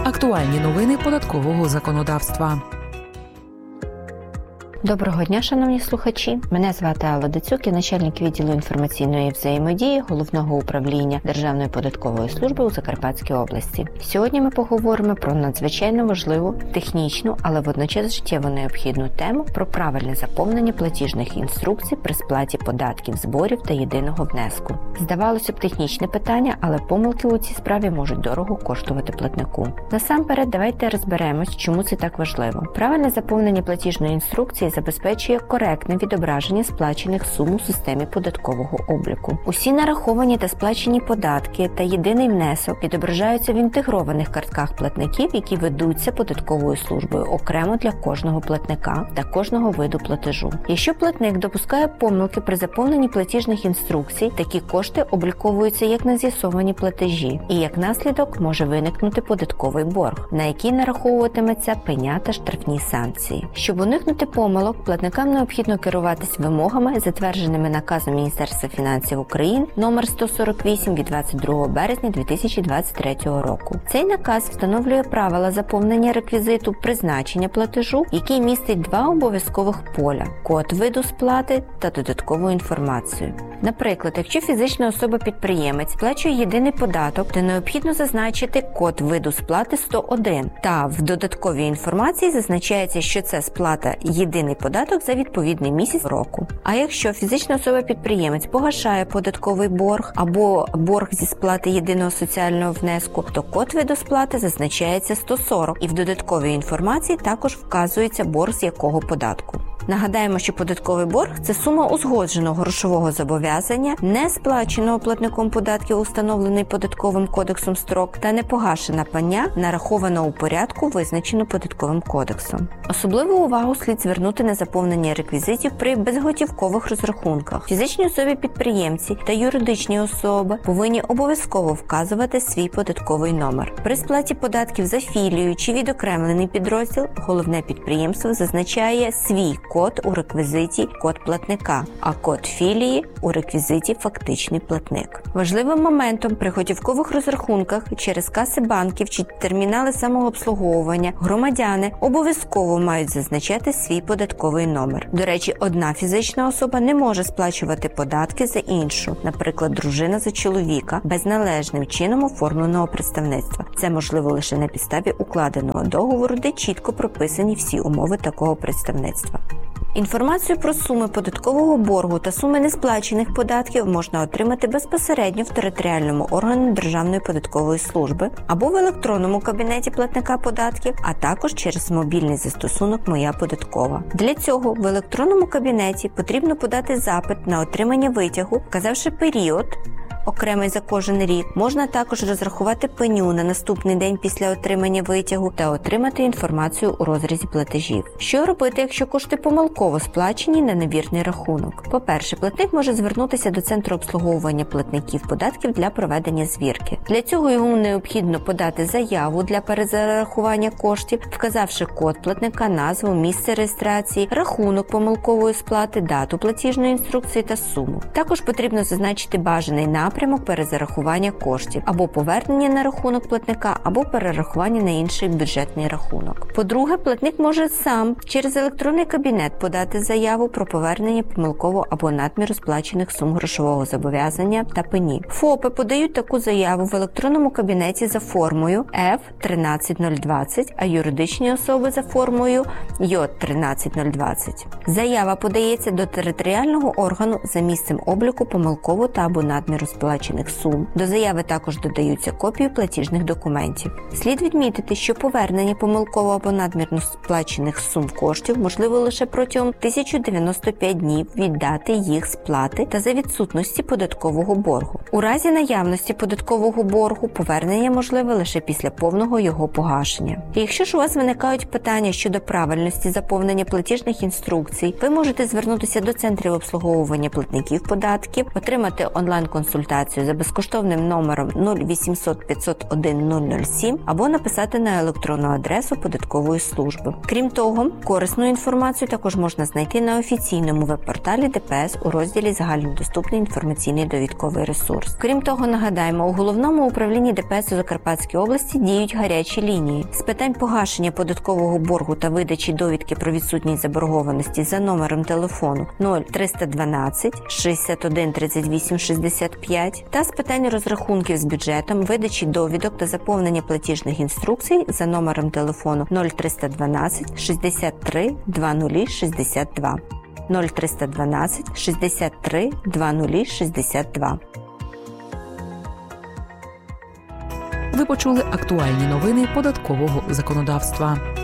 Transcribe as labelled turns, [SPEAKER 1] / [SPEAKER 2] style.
[SPEAKER 1] Актуальні новини податкового законодавства.
[SPEAKER 2] Доброго дня, шановні слухачі! Мене звати Алла Дацюк, я начальник відділу інформаційної взаємодії Головного управління Державної податкової служби у Закарпатській області. Сьогодні ми поговоримо про надзвичайно важливу, технічну, але водночас життєво необхідну тему про правильне заповнення платіжних інструкцій при сплаті податків, зборів та єдиного внеску. Здавалося б, технічне питання, але помилки у цій справі можуть дорого коштувати платнику. Насамперед, давайте розберемось, чому це так важливо. Правильне заповнення платіжної інструкції забезпечує коректне відображення сплачених сум у системі податкового обліку. Усі нараховані та сплачені податки та єдиний внесок відображаються в інтегрованих картках платників, які ведуться податковою службою окремо для кожного платника та кожного виду платежу. Якщо платник допускає помилки при заповненні платіжних інструкцій, такі кошти обліковуються як нез'ясовані платежі, і як наслідок може виникнути податковий борг, на який нараховуватиметься пеня та штрафні санкції. Щоб уникнути помилок, платникам необхідно керуватись вимогами, затвердженими наказом Міністерства фінансів України номер 148 від 22 березня 2023 року. Цей наказ встановлює правила заповнення реквізиту призначення платежу, який містить два обов'язкових поля – код виду сплати та додаткову інформацію. Наприклад, якщо фізична особа-підприємець сплачує єдиний податок, то необхідно зазначити код виду сплати 101, та в додатковій інформації зазначається, що це сплата єдиний податок за відповідний місяць року. А якщо фізична особа-підприємець погашає податковий борг або борг зі сплати єдиного соціального внеску, то код виду сплати зазначається 140 і в додатковій інформації також вказується борг з якого податку. Нагадаємо, що податковий борг – це сума узгодженого грошового зобов'язання, не сплаченого платником податків, установлений податковим кодексом строк, та непогашена пеня, нарахована у порядку, визначено податковим кодексом. Особливу увагу слід звернути на заповнення реквізитів при безготівкових розрахунках. Фізичні особи-підприємці та юридичні особи повинні обов'язково вказувати свій податковий номер. При сплаті податків за філію чи відокремлений підрозділ головне підприємство зазначає свій код у реквізиті код платника, а код філії у реквізиті фактичний платник. Важливим моментом при готівкових розрахунках через каси банків чи термінали самообслуговування громадяни обов'язково мають зазначати свій податковий номер. До речі, одна фізична особа не може сплачувати податки за іншу, наприклад, дружина за чоловіка, без належним чином оформленого представництва. Це можливо лише на підставі укладеного договору, де чітко прописані всі умови такого представництва. Інформацію про суми податкового боргу та суми несплачених податків можна отримати безпосередньо в територіальному органі Державної податкової служби або в електронному кабінеті платника податків, а також через мобільний застосунок «Моя податкова». Для цього в електронному кабінеті потрібно подати запит на отримання витягу, вказавши період, окремий за кожен рік. Можна також розрахувати пеню на наступний день після отримання витягу та отримати інформацію у розрізі платежів. Що робити, якщо кошти помилково сплачені на невірний рахунок? По-перше, платник може звернутися до Центру обслуговування платників податків для проведення звірки. Для цього йому необхідно подати заяву для перезарахування коштів, вказавши код платника, назву, місце реєстрації, рахунок помилкової сплати, дату платіжної інструкції та суму. Також потрібно зазначити бажаний напрямок перезарахування коштів, або повернення на рахунок платника, або перерахування на інший бюджетний рахунок. По-друге, платник може сам через електронний кабінет подати заяву про повернення помилково або надміру сплачених сум грошового зобов'язання та пені. ФОПи подають таку заяву в електронному кабінеті за формою F13020, а юридичні особи за формою J13020. Заява подається до територіального органу за місцем обліку помилково та або надміру сплачених сум. До заяви також додаються копії платіжних документів. Слід відмітити, що повернення помилково або надмірно сплачених сум коштів можливо лише протягом 1095 днів від дати їх сплати та за відсутності податкового боргу. У разі наявності податкового боргу повернення можливе лише після повного його погашення. І якщо ж у вас виникають питання щодо правильності заповнення платіжних інструкцій, ви можете звернутися до центрів обслуговування платників податків, отримати онлайн-консультацію консультацію за безкоштовним номером 0800 501 007 або написати на електронну адресу податкової служби. Крім того, корисну інформацію також можна знайти на офіційному веб-порталі ДПС у розділі «Загальнодоступний інформаційний довідковий ресурс». Крім того, нагадаємо, у Головному управлінні ДПС у Закарпатській області діють гарячі лінії. З питань погашення податкового боргу та видачі довідки про відсутність заборгованості за номером телефону 0312 61 38 65 та з питань розрахунків з бюджетом, видачі довідок та заповнення платіжних інструкцій за номером телефону 0312 63 20 62. 0312 63 20 62.
[SPEAKER 1] Ви почули актуальні новини податкового законодавства.